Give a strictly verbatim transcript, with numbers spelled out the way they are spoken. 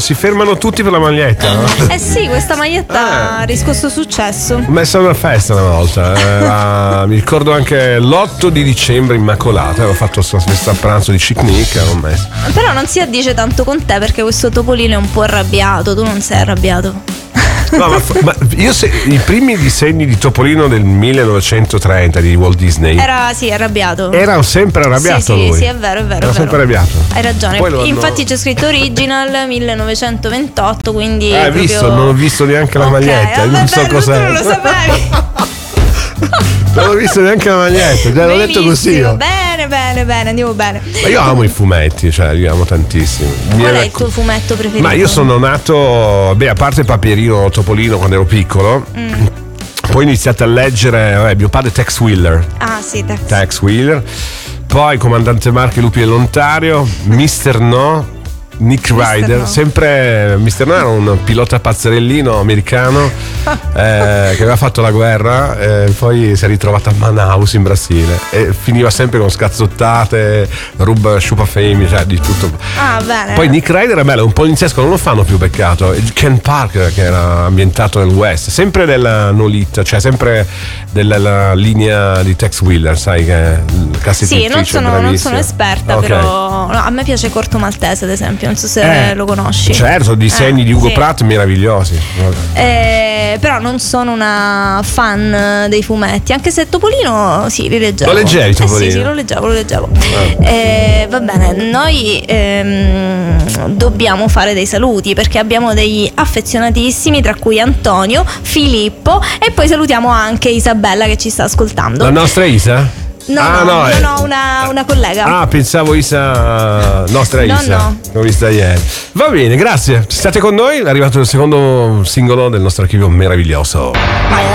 si fermano tutti per la maglietta, no? Eh sì, questa maglietta ha riscosso successo. Ho messo una festa una volta. Era, mi ricordo anche l'otto di dicembre Immacolata. Avevo fatto questa festa a pranzo di Cicnic. Avevo messo. Però non si addice tanto con te, perché questo Topolino è un po' arrabbiato. Tu non sei arrabbiato. No, ma, ma io se, i primi disegni di Topolino del millenovecentotrenta di Walt Disney era sì arrabbiato era sempre arrabbiato, sì, lui sì, sì, è vero, è vero, era è vero. sempre arrabbiato. Hai ragione. Lo, infatti no. c'è scritto original millenovecentoventotto, quindi eh, hai proprio... visto, non ho visto neanche la okay, maglietta, vabbè, non so cos'è. Tu non lo sapevi. Non ho visto neanche la maglietta, già l'ho detto così io. Bene, bene, bene, andiamo bene. Ma io amo i fumetti, cioè li amo tantissimo. Mi Qual è era... il tuo fumetto preferito? Ma io sono nato, beh, a parte Paperino Topolino quando ero piccolo, mm. poi ho iniziato a leggere, vabbè, mio padre Tex Wheeler. Ah sì, Tex. Tex Wheeler. Poi Comandante Marchi Lupi dell'Ontario, mister No, Nick Ryder, no. sempre mister No era un pilota pazzerellino americano eh, che aveva fatto la guerra e eh, poi si è ritrovato a Manaus in Brasile e finiva sempre con scazzottate, ruba sciupa fame, cioè di tutto. Ah, bene. Poi Nick Ryder è bello, un poliziesco, non lo fanno più, peccato. Ken Parker, che era ambientato nel West, sempre della Nolita, cioè sempre della linea di Tex Wheeler, sai, che è sì, non sono, non sono esperta, okay. Però no, a me piace Corto Maltese, ad esempio, non so se eh, lo conosci. Certo, disegni eh, di Ugo sì. Pratt meravigliosi. Eh, però non sono una fan dei fumetti, anche se Topolino sì, li leggevo. Lo leggevi Topolino? Eh, sì, sì, lo leggevo, lo leggevo. Ah. Eh, va bene, noi ehm, dobbiamo fare dei saluti perché abbiamo degli affezionatissimi, tra cui Antonio, Filippo e poi salutiamo anche Isabella che ci sta ascoltando. La nostra Isa? No, ah, no, no, no, è... no una, una collega. Ah, pensavo Isa, nostra no, Isa, no. l'ho vista ieri. Va bene, grazie. State con noi, è arrivato il secondo singolo del nostro archivio meraviglioso.